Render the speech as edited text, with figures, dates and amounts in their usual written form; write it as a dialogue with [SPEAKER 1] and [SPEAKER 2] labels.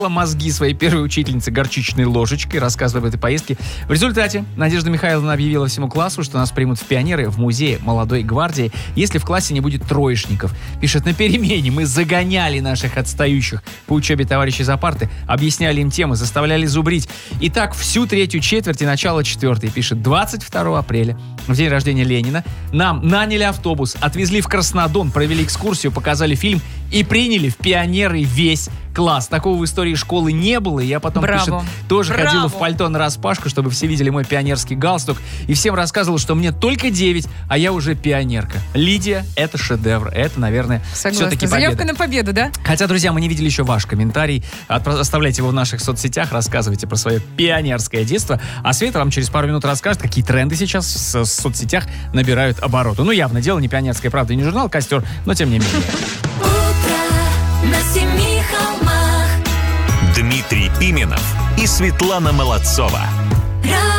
[SPEAKER 1] мозги своей первой учительницы горчичной ложечкой, рассказывая об этой поездке. В результате Надежда Михайловна объявила всему классу, что нас примут в пионеры в музее молодой гвардии, если в классе не будет троечников. Пишет, на перемене мы загоняли наших отстающих по учебе товарищей за парты, объясняли им темы, заставляли зубрить. И так всю третью четверть и начало четвертой. Пишет, 22 апреля, в день рождения Ленина, нам наняли автобус, отвезли в Краснодон, провели экскурсию, показали фильм и приняли в пионеры весь класс. Такого в истории школы не было. И я потом, пишет, тоже ходила в пальто нараспашку, чтобы все видели мой пионерский галстук. И всем рассказывала, что мне только 9, а я уже пионерка. Лидия, это шедевр. Это, наверное, все-таки победа.
[SPEAKER 2] Заявка на победу, да?
[SPEAKER 1] Хотя, друзья, мы не видели еще ваш комментарий. Оставляйте его в наших соцсетях, рассказывайте про свое пионерское детство. А Света вам через пару минут расскажет, какие тренды сейчас в соцсетях набирают обороты. Ну, явно, дело не пионерское, правда, и не журнал «Костер», но тем не менее.
[SPEAKER 3] На семи холмах.
[SPEAKER 4] Дмитрий Пименов и Светлана Молодцова.